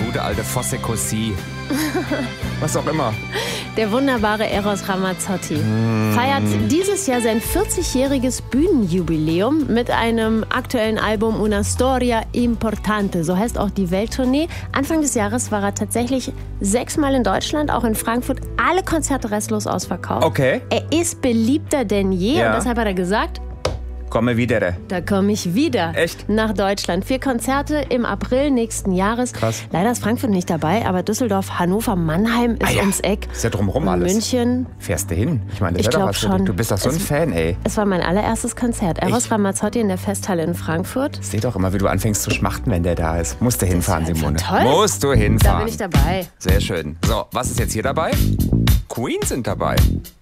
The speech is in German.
gute alte Fosse Così. Was auch immer. Der wunderbare Eros Ramazzotti feiert dieses Jahr sein 40-jähriges Bühnenjubiläum mit einem aktuellen Album Una Storia Importante. So heißt auch die Welttournee. Anfang des Jahres war er tatsächlich 6-mal in Deutschland, auch in Frankfurt. Alle Konzerte restlos ausverkauft. Okay. Er ist beliebter denn je und deshalb hat er gesagt, komme wieder. da komme ich wieder. Echt? Nach Deutschland. 4 Konzerte im April nächsten Jahres. Krass. Leider ist Frankfurt nicht dabei, aber Düsseldorf, Hannover, Mannheim ist ums Eck. Ist ja drumherum alles. München. Fährst du hin? Ich meine, das Ich wäre doch glaub was für dich. schon. Du bist doch so ein Fan, ey. Es war mein allererstes Konzert. Eros Ramazzotti in der Festhalle in Frankfurt. Seh doch immer, wie du anfängst zu schmachten, wenn der da ist. Musst du hinfahren, ist Simone. einfach toll. Musst du Da hinfahren. bin ich dabei. Sehr schön. So, was ist jetzt hier dabei? Queen sind dabei.